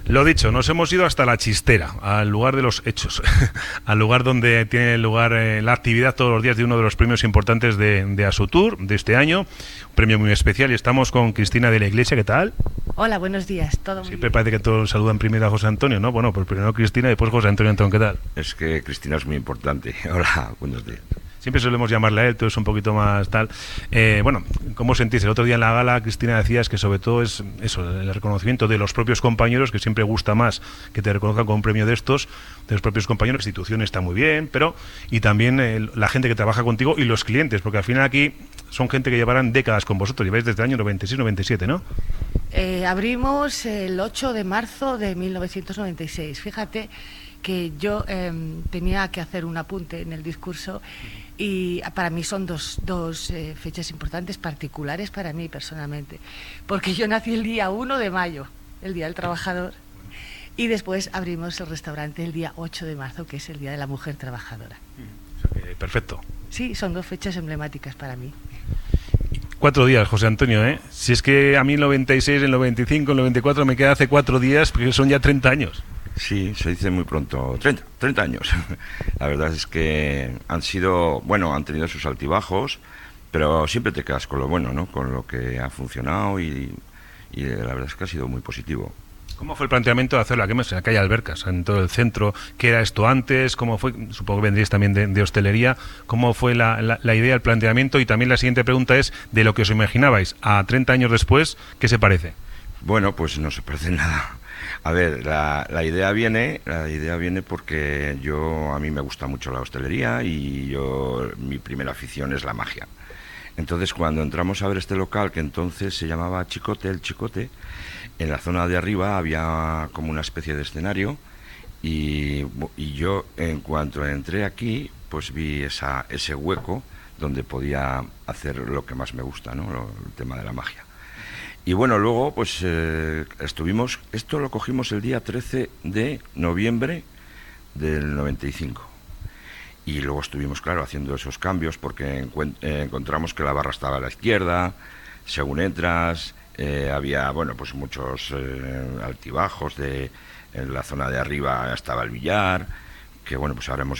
Lo dicho, nos hemos ido hasta la Chistera, al lugar de los hechos, al lugar donde tiene lugar la actividad todos los días de uno de los premios importantes de Asutur de este año, un premio muy especial, y estamos con Cristina de la Iglesia. ¿Qué tal? Hola, buenos días, todo muy Siempre bien. parece que todos saludan primero a José Antonio, ¿no? Bueno, pues primero Cristina y después José Antonio. Entonces, ¿qué tal? Es que Cristina es muy importante. Hola, buenos días. Siempre solemos llamarle a él, todo es un poquito más tal. Bueno, ¿cómo sentís? El otro día en la gala, Cristina, decías que sobre todo es eso, el reconocimiento de los propios compañeros, que siempre gusta más que te reconozcan con un premio de estos, de los propios compañeros. La institución está muy bien, pero y también la gente que trabaja contigo y los clientes, porque al final aquí son gente que llevarán décadas con vosotros, lleváis desde el año 96-97, ¿no? Abrimos el 8 de marzo de 1996. Fíjate que yo tenía que hacer un apunte en el discurso y para mí son dos fechas importantes, particulares para mí personalmente, porque yo nací el día 1 de mayo, el Día del Trabajador, y después abrimos el restaurante el día 8 de marzo, que es el Día de la Mujer Trabajadora. Perfecto. Sí, son dos fechas emblemáticas para mí. 4 días, José Antonio, ¿eh? Si es que a mí el 96, el 95, el 94 me queda hace 4 días, porque son ya 30 años. Sí, se dice muy pronto. 30 años. La verdad es que han sido, bueno, han tenido sus altibajos, pero siempre te quedas con lo bueno, ¿no? Con lo que ha funcionado y la verdad es que ha sido muy positivo. ¿Cómo fue el planteamiento de hacerlo? Aquí hay albercas en todo el centro. ¿Qué era esto antes? ¿Cómo fue? Supongo que vendríais también de hostelería. ¿Cómo fue la idea, el planteamiento? Y también la siguiente pregunta es, de lo que os imaginabais a 30 años después, ¿qué se parece? Bueno, pues no se parece en nada. A ver, la idea viene porque a mí me gusta mucho la hostelería y mi primera afición es la magia. Entonces, cuando entramos a ver este local, que entonces se llamaba Chicote, el Chicote, en la zona de arriba había como una especie de escenario y yo, en cuanto entré aquí, pues vi ese hueco donde podía hacer lo que más me gusta, ¿no? El tema de la magia. Y bueno, luego pues esto lo cogimos el día 13 de noviembre del 95. Y luego estuvimos, claro, haciendo esos cambios porque encontramos que la barra estaba a la izquierda, según entras, había, bueno, pues muchos altibajos, en la zona de arriba estaba el billar, que bueno, pues ahora